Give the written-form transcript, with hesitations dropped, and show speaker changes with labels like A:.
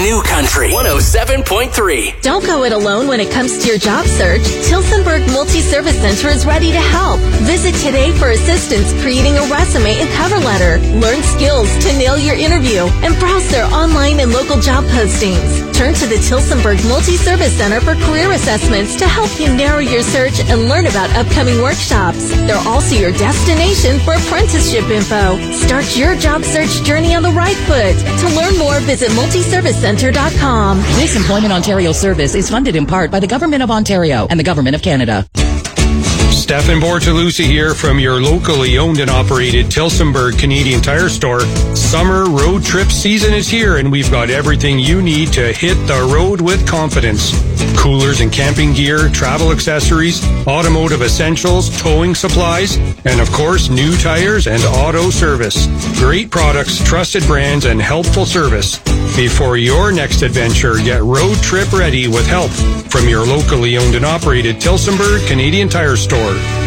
A: New Country 107.3.
B: Don't go it alone when it comes to your job search. Tilsonburg Multi-Service Center is ready to help. Visit today for assistance creating a resume and cover letter. Learn skills to nail your interview and browse their online and local job postings. Turn to the Tilsonburg Multi-Service Center for career assessments to help you narrow your search and learn about upcoming workshops. They're also your destination for apprenticeship info. Start your job search journey on the right foot. To learn more, visit multiservicecenter.com.
C: This Employment Ontario service is funded in part by the Government of Ontario and the Government of Canada.
D: Stefan Bortolucci here from your locally owned and operated Tilsonburg Canadian Tire Store. Summer road trip season is here, and we've got everything you need to hit the road with confidence. Coolers and camping gear, travel accessories, automotive essentials, towing supplies, and of course, new tires and auto service. Great products, trusted brands, and helpful service. Before your next adventure, get road trip ready with help from your locally owned and operated Tilsonburg Canadian Tire Store.